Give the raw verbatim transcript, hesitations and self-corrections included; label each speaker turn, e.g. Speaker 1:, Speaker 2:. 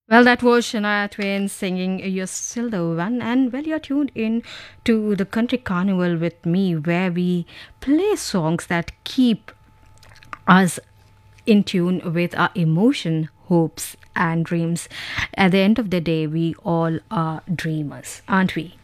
Speaker 1: Well, that was Shania Twain singing You're Still the One. And well, you're tuned in to the Country Carnival with me, where we play songs that keep us in tune with our emotion, hopes, and dreams. At the end of the day, we all are dreamers, aren't we?